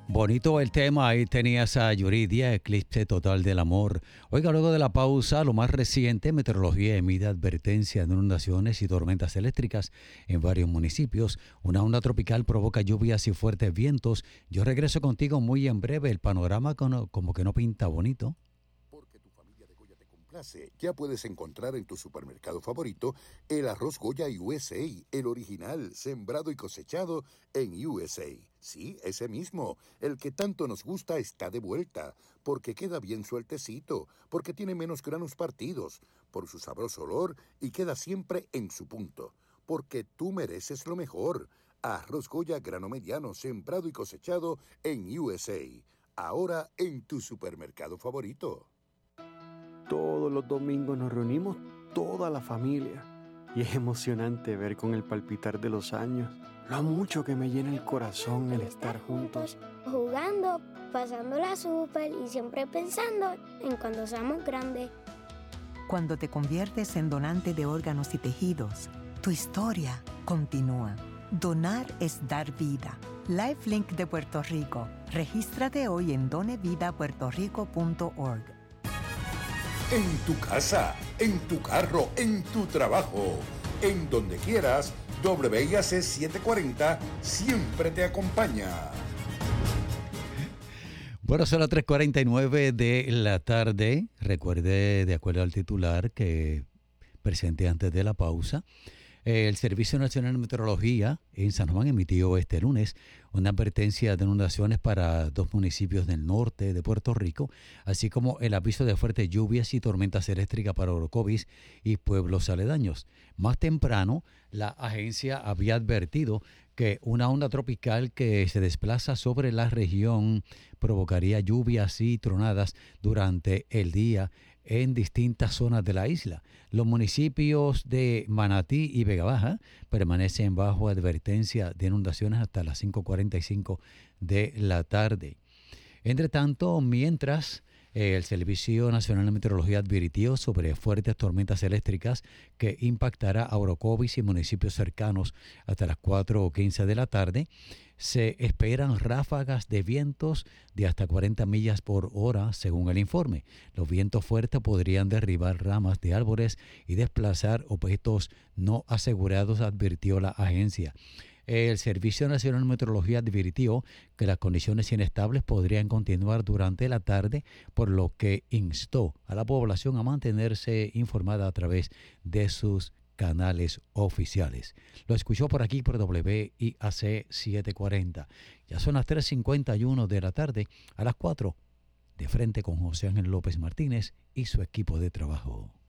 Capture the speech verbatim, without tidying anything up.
Bonito el tema, ahí tenías a Yuridia, Eclipse Total del Amor. Oiga, luego de la pausa, lo más reciente, meteorología emite advertencia de inundaciones y tormentas eléctricas en varios municipios. Una onda tropical provoca lluvias y fuertes vientos. Yo regreso contigo muy en breve, el panorama como, como que no pinta bonito. Porque tu familia de Goya te complace, ya puedes encontrar en tu supermercado favorito el arroz Goya U S A, el original, sembrado y cosechado en U S A. Sí, ese mismo, el que tanto nos gusta está de vuelta, porque queda bien sueltecito, porque tiene menos granos partidos, por su sabroso olor y queda siempre en su punto, porque tú mereces lo mejor. Arroz Goya grano mediano, sembrado y cosechado en U S A. Ahora en tu supermercado favorito. Todos los domingos nos reunimos toda la familia y es emocionante ver con el palpitar de los años lo mucho que me llena el corazón el estar juntos. Jugando, pasándola súper y siempre pensando en cuando seamos grandes. Cuando te conviertes en donante de órganos y tejidos, tu historia continúa. Donar es dar vida. LifeLink de Puerto Rico. Regístrate hoy en done vida puerto rico punto org. En tu casa, en tu carro, en tu trabajo, en donde quieras, W I A C setecientos cuarenta siempre te acompaña. Bueno, son las tres cuarenta y nueve de la tarde. Recuerde, de acuerdo al titular que presenté antes de la pausa, el Servicio Nacional de Meteorología en San Juan emitió este lunes una advertencia de inundaciones para dos municipios del norte de Puerto Rico, así como el aviso de fuertes lluvias y tormentas eléctricas para Orocovis y pueblos aledaños. Más temprano, la agencia había advertido que una onda tropical que se desplaza sobre la región provocaría lluvias y tronadas durante el día en distintas zonas de la isla. Los municipios de Manatí y Vega Baja permanecen bajo advertencia de inundaciones hasta las cinco cuarenta y cinco de la tarde. Entre tanto, mientras eh, el Servicio Nacional de Meteorología advirtió sobre fuertes tormentas eléctricas que impactará a Orocovis y municipios cercanos hasta las cuatro o quince de la tarde, se esperan ráfagas de vientos de hasta cuarenta millas por hora, según el informe. Los vientos fuertes podrían derribar ramas de árboles y desplazar objetos no asegurados, advirtió la agencia. El Servicio Nacional de Meteorología advirtió que las condiciones inestables podrían continuar durante la tarde, por lo que instó a la población a mantenerse informada a través de sus canales oficiales. Lo escuchó por aquí por W I A C setecientos cuarenta. Ya son las tres cincuenta y uno de la tarde. A las cuatro, de frente con José Ángel López Martínez y su equipo de trabajo.